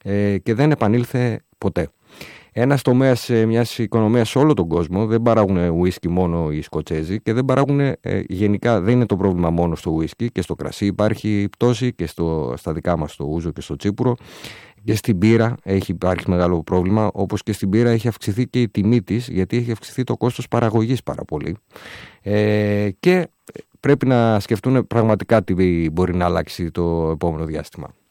και δεν επανήλθε ποτέ. Ένας τομέας μιας οικονομίας σε όλο τον κόσμο, δεν παράγουν ουίσκι μόνο οι Σκοτσέζοι και δεν παράγουν γενικά, δεν είναι το πρόβλημα μόνο στο ουίσκι, και στο κρασί υπάρχει πτώση και στα δικά μας στο ούζο και στο τσίπουρο, και στην μπύρα υπάρχει μεγάλο πρόβλημα, όπως και στην μπύρα έχει αυξηθεί και η τιμή της, γιατί έχει αυξηθεί το κόστος παραγωγής πάρα πολύ, και πρέπει να σκεφτούν πραγματικά τι μπορεί να αλλάξει το επόμενο διάστημα.